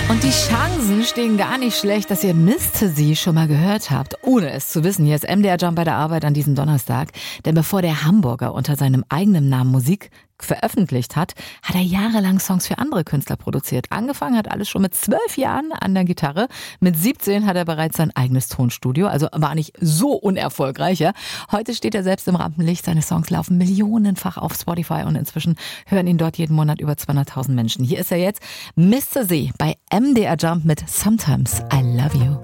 Und die Chancen stehen gar nicht schlecht, dass ihr Mr. Sie schon mal gehört habt, ohne es zu wissen. Hier ist MDR Jump bei der Arbeit an diesem Donnerstag. Denn bevor der Hamburger unter seinem eigenen Namen Musik veröffentlicht hat, hat er jahrelang Songs für andere Künstler produziert. Angefangen hat alles schon mit 12 Jahren an der Gitarre. Mit 17 hat er bereits sein eigenes Tonstudio, also war nicht so unerfolgreich. Ja? Heute steht er selbst im Rampenlicht. Seine Songs laufen millionenfach auf Spotify und inzwischen hören ihn dort jeden Monat über 200.000 Menschen. Hier ist er jetzt, Mr. C bei MDR Jump mit Sometimes I Love You.